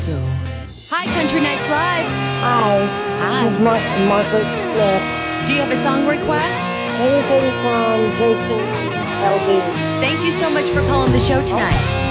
So, hi, Country Nights Live. Hi. Hi. This is Margaret Smith. Do you have a song request? Anything from Jason LB. Thank you so much for calling the show tonight.